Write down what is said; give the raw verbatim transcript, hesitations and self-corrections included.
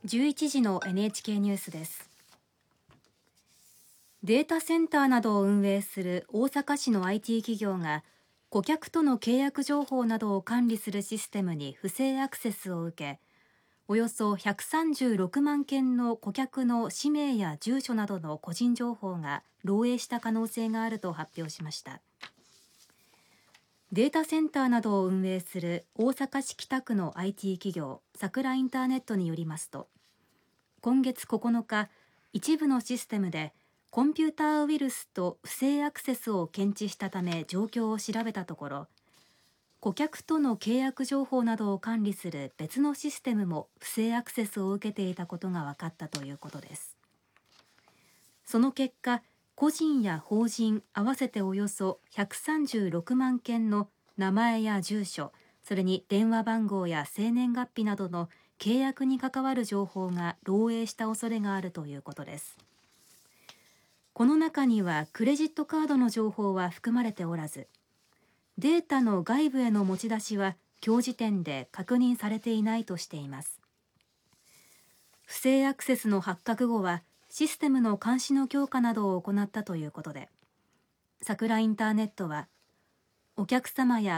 じゅういちじの エヌエイチケー ニュースです。データセンターなどを運営する大阪市の アイティー 企業が顧客との契約情報などを管理するシステムに不正アクセスを受け、およそひゃくさんじゅうろくまんけんの顧客の氏名や住所などの個人情報が漏洩した可能性があると発表しました。データセンターなどを運営する大阪市北区の アイティー 企業さくらインターネットによりますと、今月ここのか、一部のシステムでコンピューターウイルスと不正アクセスを検知したため状況を調べたところ、顧客との契約情報などを管理する別のシステムも不正アクセスを受けていたことが分かったということです。その結果、個人や法人合わせておよそひゃくさんじゅうろくまんけんの名前や住所、それに電話番号や生年月日などの契約に関わる情報が漏洩した恐れがあるということです。この中にはクレジットカードの情報は含まれておらず、データの外部への持ち出しは今日時点で確認されていないとしています。不正アクセスの発覚後はシステムの監視の強化などを行ったということで、さくらインターネットはお客様や